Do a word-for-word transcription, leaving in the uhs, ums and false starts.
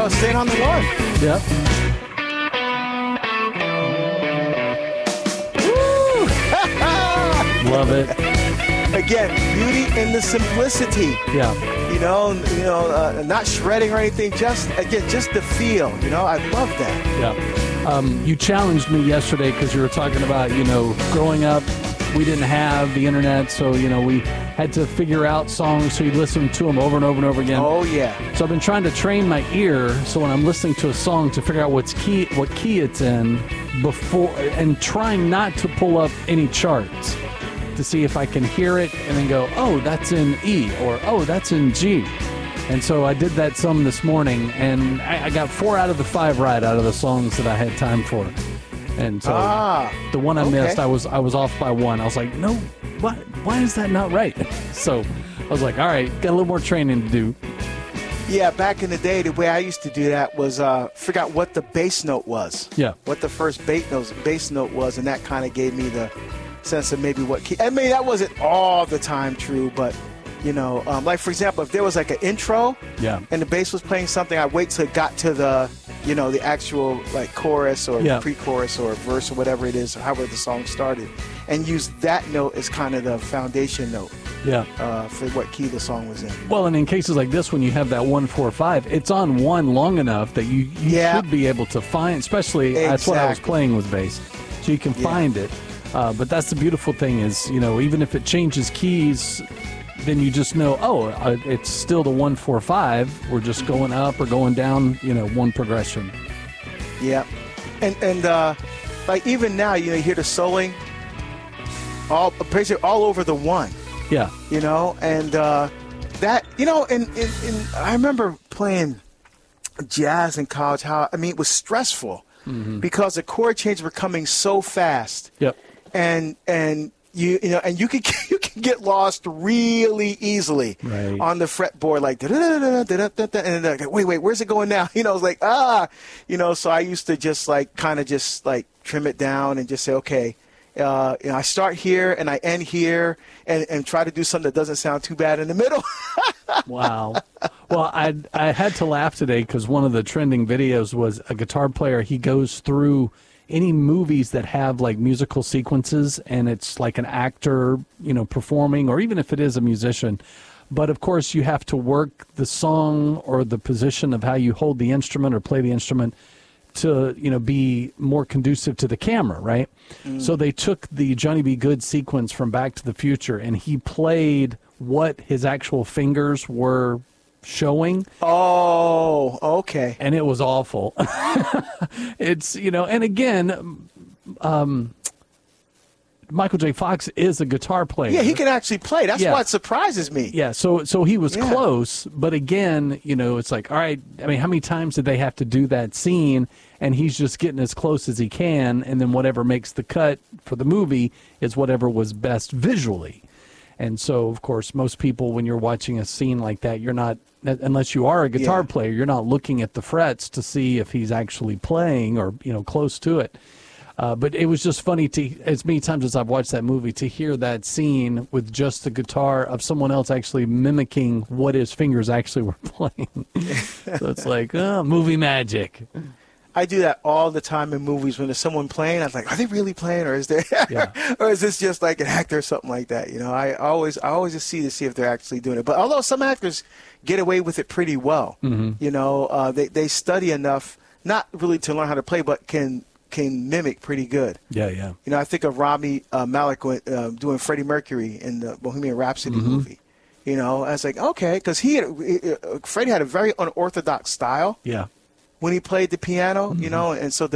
know, staying on the one. Yep. Love it. Again, beauty in the simplicity. Yeah. You know, you know, uh, not shredding or anything. Just again, just the feel. You know, I love that. Yeah. Um, you challenged me yesterday because you were talking about, you know, growing up, we didn't have the internet, so, you know, we had to figure out songs, so you listen to them over and over and over again. Oh, yeah. So I've been trying to train my ear, so when I'm listening to a song, to figure out what's key, what key it's in before, and trying not to pull up any charts to see if I can hear it and then go, oh, that's in E, or oh, that's in G. And so I did that some this morning, and I, I got four out of the five right out of the songs that I had time for. And so ah, the one I okay. missed, I was I was off by one. I was like, no, why, why is that not right? So I was like, all right, got a little more training to do. Yeah, back in the day, the way I used to do that was uh, figure out what the bass note was. Yeah. What the first bass note, bass note was, and that kind of gave me the sense of maybe what key. I mean, that wasn't all the time true, but, you know, um, like, for example, if there was like an intro Yeah. and the bass was playing something, I'd wait till it got to the, you know, the actual, like, chorus or Yeah. pre-chorus or verse or whatever it is, however the song started, and use that note as kind of the foundation note. Yeah. Uh, for what key the song was in. Well, and in cases like this, when you have that one, four, five, it's on one long enough that you, you Yeah. should be able to find, especially that's what I was Exactly. playing with bass. So you can Yeah. find it. Uh, but that's the beautiful thing is, you know, even if it changes keys, then you just know, oh, uh, it's still the one, four, five. We're just going up or going down, you know, one progression. Yeah, and and uh, like even now, you know, you hear the soloing all basically all over the one. Yeah. You know, and uh, that you know, and, and and I remember playing jazz in college. How I mean, it was stressful Mm-hmm. because the chord changes were coming so fast. Yep. And and you you know and you can you can get lost really easily Right. on the fretboard, like da-da-da-da-da-da-da-da, and then like, wait wait where's it going now? You know, it's like ah, you know. So I used to just like kind of just like trim it down and just say, okay, uh, you know, I start here and I end here, and and try to do something that doesn't sound too bad in the middle. Wow. Well, I I had to laugh today because one of the trending videos was a guitar player. He goes through any movies that have like musical sequences, and it's like an actor, you know, performing, or even if it is a musician. But of course, you have to work the song or the position of how you hold the instrument or play the instrument to, you know, be more conducive to the camera, right? Mm. So they took the Johnny B. Good sequence from Back to the Future, and he played what his actual fingers were showing. Oh, okay. And it was awful. It's, you know, and again, um, Michael J. Fox is a guitar player. Yeah, he can actually play. That's Yeah. what surprises me. Yeah, so so he was Yeah. close, but again, you know, it's like, all right, I mean, how many times did they have to do that scene? And he's just getting as close as he can, and then whatever makes the cut for the movie is whatever was best visually. And so, of course, most people, when you're watching a scene like that, you're not, unless you are a guitar Yeah. player, you're not looking at the frets to see if he's actually playing or, you know, close to it. Uh, but it was just funny to, as many times as I've watched that movie, to hear that scene with just the guitar of someone else actually mimicking what his fingers actually were playing. So it's like, oh, movie magic. I do that all the time in movies when there's someone playing. I was like, are they really playing, or is there, Yeah. or is this just like an actor or something like that? You know, I always, I always just see to see if they're actually doing it. But although some actors get away with it pretty well, Mm-hmm. you know, uh, they they study enough, not really to learn how to play, but can can mimic pretty good. Yeah, yeah. You know, I think of Rami uh, Malek uh, doing Freddie Mercury in the Bohemian Rhapsody Mm-hmm. movie. You know, I was like, okay, because he, had, uh, Freddie had a very unorthodox style Yeah. when he played the piano, you know, and so the